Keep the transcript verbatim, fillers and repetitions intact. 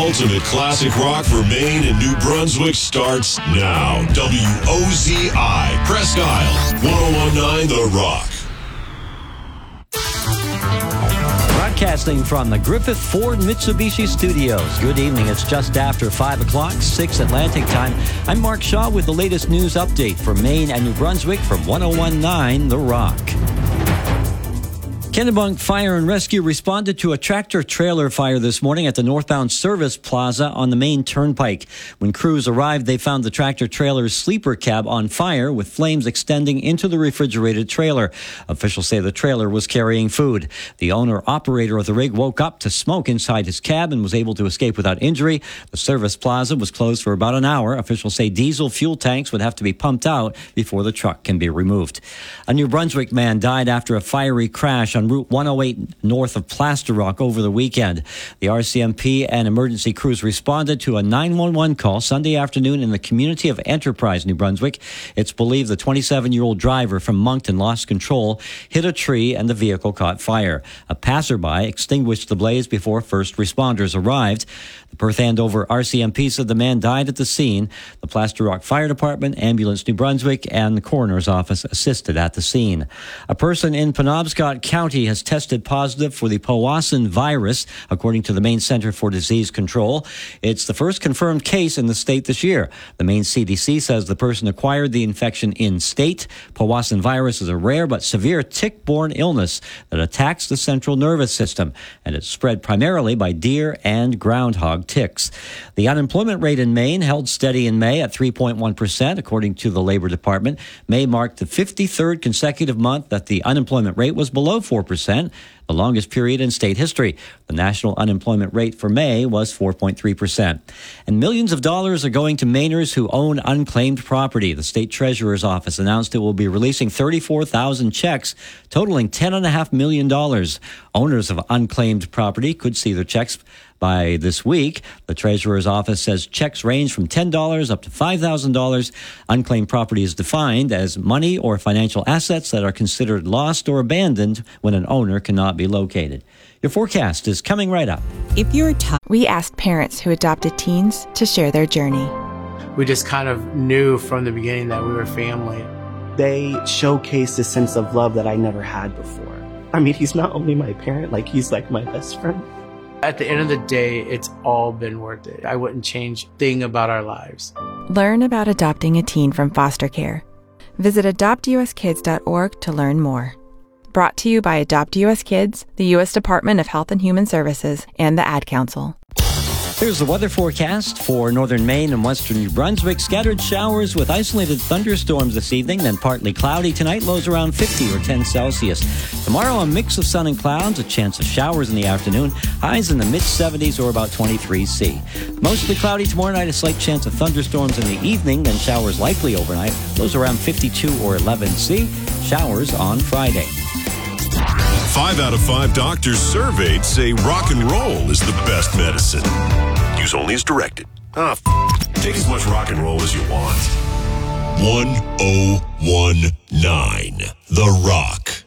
ultimate classic rock for Maine and New Brunswick starts now. W O Z I, Presque Isle, ten nineteen The Rock. Broadcasting from the Griffith Ford Mitsubishi Studios. Good evening. It's just after five o'clock, six Atlantic time. I'm Mark Shaw with the latest news update for Maine and New Brunswick from ten nineteen The Rock. Kennebunk Fire and Rescue responded to a tractor-trailer fire this morning at the northbound service plaza on the Main Turnpike. When crews arrived, they found the tractor-trailer's sleeper cab on fire with flames extending into the refrigerated trailer. Officials say the trailer was carrying food. The owner-operator of the rig woke up to smoke inside his cab and was able to escape without injury. The service plaza was closed for about an hour. Officials say diesel fuel tanks would have to be pumped out before the truck can be removed. A New Brunswick man died after a fiery crash on Route one oh eight north of Plaster Rock over the weekend. The R C M P and emergency crews responded to a nine one one call Sunday afternoon in the community of Enterprise, New Brunswick. It's believed the twenty-seven-year-old driver from Moncton lost control, hit a tree, and the vehicle caught fire. A passerby extinguished the blaze before first responders arrived. The Perth Andover R C M P said the man died at the scene. The Plaster Rock Fire Department, Ambulance New Brunswick, and the coroner's office assisted at the scene. A person in Penobscot County has tested positive for the Powassan virus, according to the Maine Center for Disease Control. It's the first confirmed case in the state this year. The Maine C D C says the person acquired the infection in state. Powassan virus is a rare but severe tick-borne illness that attacks the central nervous system, and it's spread primarily by deer and groundhog ticks. The unemployment rate in Maine held steady in May at three point one percent, according to the Labor Department. May marked the fifty-third consecutive month that the unemployment rate was below four percent, the longest period in state history. The national unemployment rate for May was four point three percent. And millions of dollars are going to Mainers who own unclaimed property. The state treasurer's office announced it will be releasing thirty-four thousand checks totaling ten point five million dollars. Owners of unclaimed property could see their checks by this week. The treasurer's office says checks range from ten dollars up to five thousand dollars. Unclaimed property is defined as money or financial assets that are considered lost or abandoned when an owner cannot be located. Your forecast is coming right up. If you're t- we asked parents who adopted teens to share their journey. We just kind of knew from the beginning that we were family. They showcased a sense of love that I never had before. I mean, he's not only my parent, like he's like my best friend. At the end of the day, it's all been worth it. I wouldn't change a thing about our lives. Learn about adopting a teen from foster care. Visit adopt u s kids dot org to learn more. Brought to you by Adopt U S Kids, the U S Department of Health and Human Services, and the Ad Council. Here's the weather forecast for northern Maine and western New Brunswick. Scattered showers with isolated thunderstorms this evening, then partly cloudy tonight. Lows around fifty or ten Celsius. Tomorrow, a mix of sun and clouds, a chance of showers in the afternoon. Highs in the mid-seventies or about twenty-three C. Mostly cloudy tomorrow night, a slight chance of thunderstorms in the evening, then showers likely overnight. Lows around fifty-two or eleven C. Showers on Friday. Five out of five doctors surveyed say rock and roll is the best medicine. Use only as directed. Ah, f- take as much rock and roll as you want. ten nineteen The Rock.